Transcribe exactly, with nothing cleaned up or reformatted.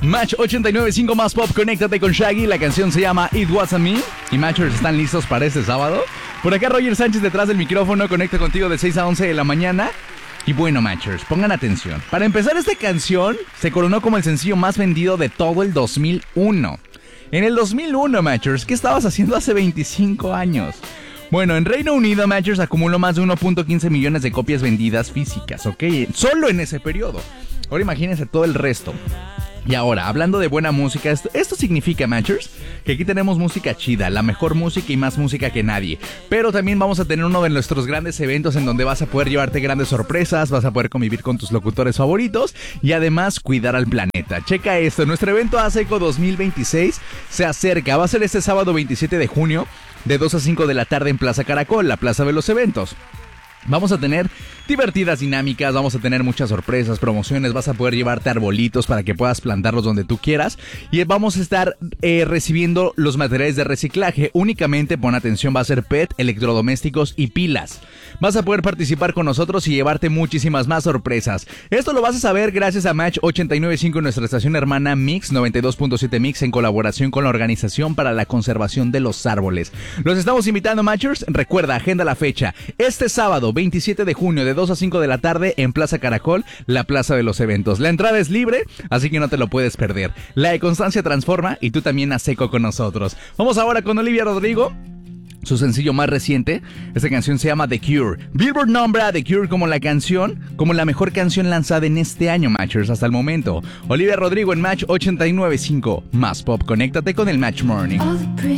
Match ochenta y nueve punto cinco más pop, conéctate con Shaggy. La canción se llama It Wasn't Me. Y Matchers están listos para este sábado. Por acá Roger Sánchez detrás del micrófono, conecta contigo de seis a once de la mañana. Y bueno, Matchers, pongan atención. Para empezar, esta canción se coronó como el sencillo más vendido de todo el dos mil uno. En el dos mil uno, Matchers, ¿qué estabas haciendo hace veinticinco años? Bueno, en Reino Unido, Matchers acumuló más de uno punto quince millones de copias vendidas físicas, ¿ok? Solo en ese periodo. Ahora imagínense todo el resto. Y ahora, hablando de buena música, esto, esto significa, Matchers, que aquí tenemos música chida, la mejor música y más música que nadie. Pero también vamos a tener uno de nuestros grandes eventos en donde vas a poder llevarte grandes sorpresas, vas a poder convivir con tus locutores favoritos y además cuidar al planeta. Checa esto, nuestro evento ASECO dos mil veintiséis se acerca, va a ser este sábado veintisiete de junio de dos a cinco de la tarde en Plaza Caracol, la plaza de los eventos. Vamos a tener divertidas dinámicas, vamos a tener muchas sorpresas, promociones, vas a poder llevarte arbolitos para que puedas plantarlos donde tú quieras y vamos a estar eh, recibiendo los materiales de reciclaje. Únicamente, pon atención, va a ser P E T, electrodomésticos y pilas. Vas a poder participar con nosotros y llevarte muchísimas más sorpresas. Esto lo vas a saber gracias a Match ochenta y nueve punto cinco, nuestra estación hermana Mix noventa y dos punto siete Mix, en colaboración con la Organización para la Conservación de los Árboles. Los estamos invitando, Matchers. Recuerda, agenda la fecha. Este sábado veintisiete de junio de dos a cinco de la tarde en Plaza Caracol, la plaza de los eventos. La entrada es libre, así que no te lo puedes perder. La de Constancia transforma y tú también a seco con nosotros. Vamos ahora con Olivia Rodrigo. Su sencillo más reciente, esta canción se llama The Cure. Billboard nombra a The Cure como la canción, como la mejor canción lanzada en este año, Matchers, hasta el momento. Olivia Rodrigo en Match ochenta y nueve punto cinco, más pop. Conéctate con el Match Morning.